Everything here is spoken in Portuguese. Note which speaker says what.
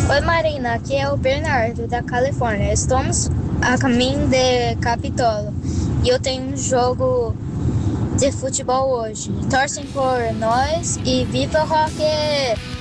Speaker 1: Oi Marina, aqui é o Bernardo da Califórnia. Estamos a caminho de Capitólio e eu tenho um jogo de futebol hoje. Torcem por nós e viva o Rock!